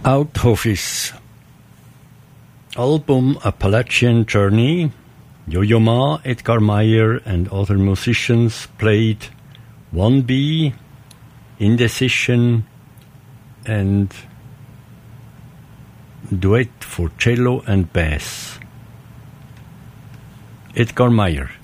Out of his album Appalachian Journey, Yo-Yo Ma, Edgar Meyer and other musicians played 1B, Indecision and Duet for cello and bass. Edgar Meyer.